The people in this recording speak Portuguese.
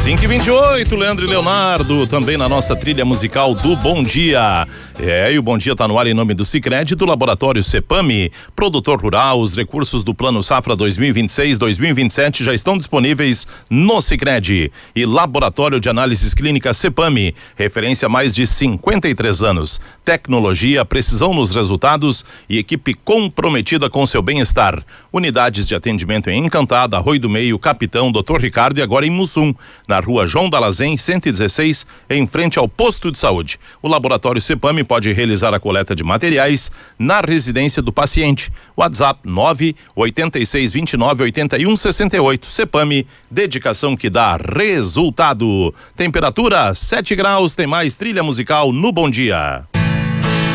5h28, Leandro e Leonardo, também na nossa trilha musical do Bom Dia. E o Bom Dia tá no ar em nome do Sicredi, do Laboratório Cepami, produtor rural. Os recursos do Plano Safra 2026-2027 já estão disponíveis no Sicredi. E Laboratório de Análises Clínicas Cepami, referência há mais de 53 anos. Tecnologia, precisão nos resultados e equipe comprometida com seu bem-estar. Unidades de atendimento em Encantada, Arroio do Meio, Capitão, Dr. Ricardo e agora em Mussum, na rua João Dalazen, 116, em frente ao posto de saúde. O Laboratório Cepami pode realizar a coleta de materiais na residência do paciente. WhatsApp 986298168. Cepami, dedicação que dá resultado. Temperatura 7 graus, tem mais trilha musical no Bom Dia.